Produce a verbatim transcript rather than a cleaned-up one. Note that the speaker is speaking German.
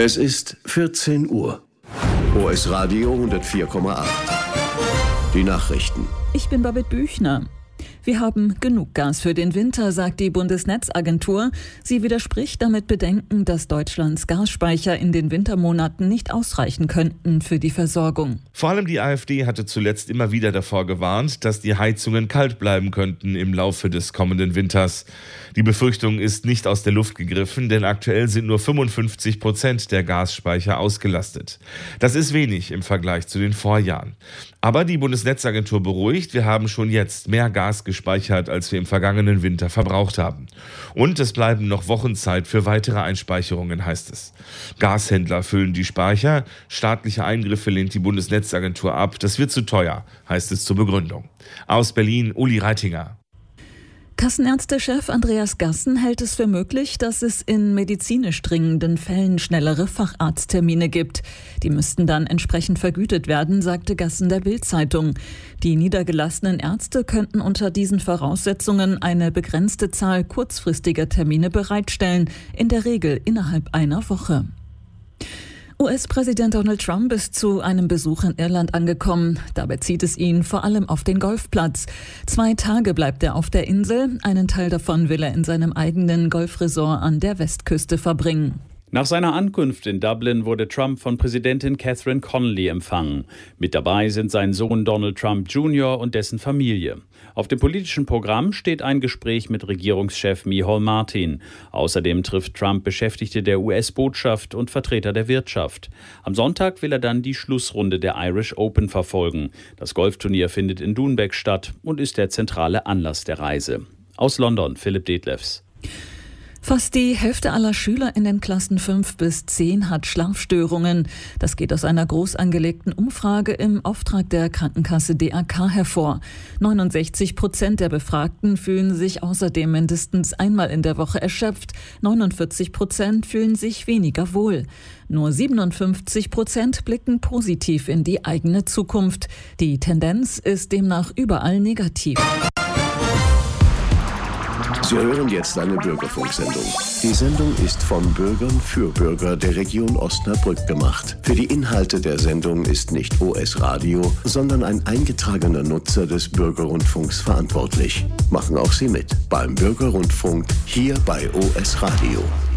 Es ist vierzehn Uhr. O S Radio hundertvier Komma acht. Die Nachrichten. Ich bin Babette Büchner. Wir haben genug Gas für den Winter, sagt die Bundesnetzagentur. Sie widerspricht damit Bedenken, dass Deutschlands Gasspeicher in den Wintermonaten nicht ausreichen könnten für die Versorgung. Vor allem die AfD hatte zuletzt immer wieder davor gewarnt, dass die Heizungen kalt bleiben könnten im Laufe des kommenden Winters. Die Befürchtung ist nicht aus der Luft gegriffen, denn aktuell sind nur fünfundfünfzig Prozent der Gasspeicher ausgelastet. Das ist wenig im Vergleich zu den Vorjahren. Aber die Bundesnetzagentur beruhigt, wir haben schon jetzt mehr Gas gespeichert, als wir im vergangenen Winter verbraucht haben. Und es bleiben noch Wochen Zeit für weitere Einspeicherungen, heißt es. Gashändler füllen die Speicher, staatliche Eingriffe lehnt die Bundesnetzagentur ab. Das wird zu teuer, heißt es zur Begründung. Aus Berlin, Uli Reitinger. Kassenärztechef Andreas Gassen hält es für möglich, dass es in medizinisch dringenden Fällen schnellere Facharzttermine gibt. Die müssten dann entsprechend vergütet werden, sagte Gassen der Bild-Zeitung. Die niedergelassenen Ärzte könnten unter diesen Voraussetzungen eine begrenzte Zahl kurzfristiger Termine bereitstellen, in der Regel innerhalb einer Woche. U S-Präsident Donald Trump ist zu einem Besuch in Irland angekommen. Dabei zieht es ihn vor allem auf den Golfplatz. Zwei Tage bleibt er auf der Insel. Einen Teil davon will er in seinem eigenen Golfresort an der Westküste verbringen. Nach seiner Ankunft in Dublin wurde Trump von Präsidentin Catherine Connolly empfangen. Mit dabei sind sein Sohn Donald Trump Junior und dessen Familie. Auf dem politischen Programm steht ein Gespräch mit Regierungschef Micheal Martin. Außerdem trifft Trump Beschäftigte der U S-Botschaft und Vertreter der Wirtschaft. Am Sonntag will er dann die Schlussrunde der Irish Open verfolgen. Das Golfturnier findet in Doonbeg statt und ist der zentrale Anlass der Reise. Aus London, Philipp Detlefs. Fast die Hälfte aller Schüler in den Klassen fünf bis zehn hat Schlafstörungen. Das geht aus einer groß angelegten Umfrage im Auftrag der Krankenkasse D A K hervor. neunundsechzig Prozent der Befragten fühlen sich außerdem mindestens einmal in der Woche erschöpft. neunundvierzig Prozent fühlen sich weniger wohl. Nur siebenundfünfzig Prozent blicken positiv in die eigene Zukunft. Die Tendenz ist demnach überall negativ. Sie hören jetzt eine Bürgerfunksendung. Die Sendung ist von Bürgern für Bürger der Region Osnabrück gemacht. Für die Inhalte der Sendung ist nicht O S Radio, sondern ein eingetragener Nutzer des Bürgerrundfunks verantwortlich. Machen auch Sie mit beim Bürgerrundfunk hier bei O S Radio.